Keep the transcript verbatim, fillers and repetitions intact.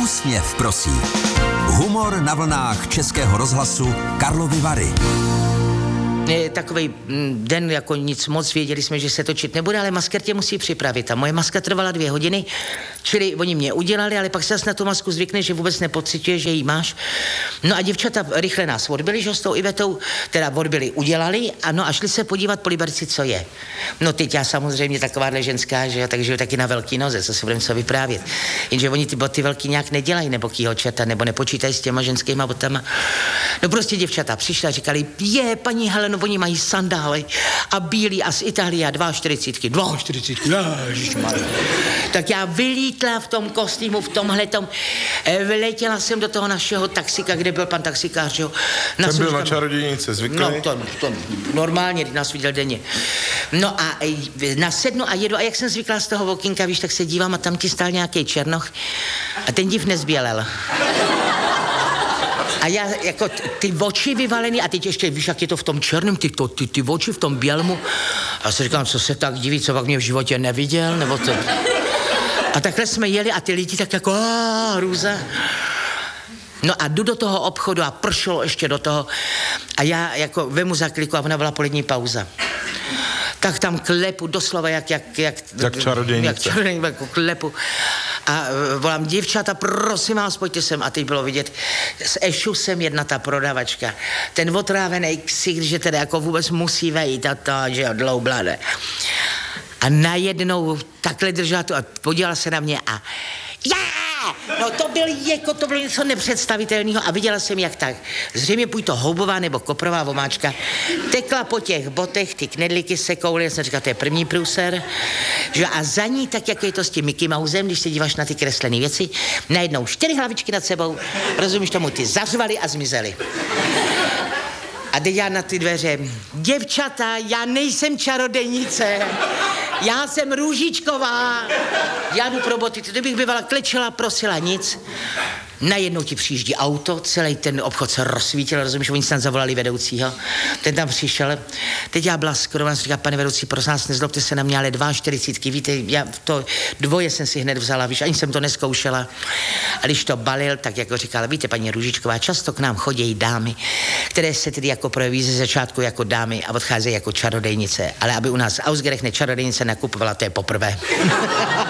Úsměv prosí. Humor na vlnách Českého rozhlasu Karlovy Vary. Takový den, jako nic moc, věděli jsme, že se točit nebude, ale masker tě musí připravit. A moje maska trvala dvě hodiny, čili oni mě udělali, ale pak se na tu masku zvykne, že vůbec nepociťuje, že ji máš. No a děvčata rychle nás odbyli, že s tou Ivetou, teda odbyli, udělali, a no a šli se podívat po Liberci, co je. No teď já samozřejmě takováhle ženská, že jo, takže taky na velký noze, co si budeme co vyprávět. Jenže oni ty boty velký nějak nedělají, nebo kýho čata, nebo nepočítají s těma ženskýma botama. No prostě děvčata přišla a říkali, je, paní Heleno, oni mají sandály a bílý a z Itálie a čtyřicet dva. čtyřicet dva, ježišmarja. Tak já vylítla v tom kostýmu, v tomhletom, vyletěla jsem do toho našeho taxika, kde byl pan taxikář, jo. Na Ten byl na čarodějnice zvyklý? No to, to normálně, když nás viděl denně. No a nasednu a jedu a jak jsem zvyklá z toho okýnka, víš, tak se dívám a tam ti stál nějaký černoch a ten div nezbělel. A já jako ty oči vyvalený a teď ještě, víš, jak je to v tom černém, ty, to, ty, ty oči v tom bělmu. A si říkám, co se tak diví, co pak mě v životě neviděl, nebo to. A takhle jsme jeli a ty lidi tak jako aaa, hrůza. No a jdu do toho obchodu a pršelo ještě do toho a já jako vemu za kliku a ona byla polední pauza. Tak tam klepu doslova jak, jak, jak, jak čarodějnice. Jak čarodějnice, jako klepu. A volám, děvčata, prosím vás, pojďte sem. A teď bylo vidět, s Ešusem jedna ta prodavačka. Ten otrávený ksich, že teda jako vůbec musí vejít a to, že jo, dloublade. A najednou takhle držela to a podívala se na mě a já! No to byl jako, to bylo něco nepředstavitelného a viděla jsem, jak tak. Zřejmě buď to houbová nebo koprová vomáčka tekla po těch botech, ty knedlíky se kouly, já jsem říkal, to je první průser, že a za ní, tak jako je to s tím Mickey Mousem, když se díváš na ty kreslené věci, najednou čtyři hlavičky nad sebou, rozumíš tomu, ty zařvali a zmizely. A teď já na ty dveře, děvčata, já nejsem čarodějnice, já jsem Růžičková, já jdu pro boty, ty bych bývala klečela, prosila nic. Najednou ti přijíždí auto, celý ten obchod se rozsvítil, rozumíš, oni se tam zavolali vedoucího, ten tam přišel, teď já byla skoro, on říká, pane vedoucí, prosím nás, nezlobte se na mě, ale čtyřicet dva, víte, já to dvoje jsem si hned vzala, víš, ani jsem to neskoušela. A když to balil, tak jako říkala, víte, paní Růžičková, často k nám chodí dámy, které se tedy jako projeví ze začátku jako dámy a odcházejí jako čarodejnice, ale aby u nás v Ausgerechne čarodejnice nakupovala, to je poprvé.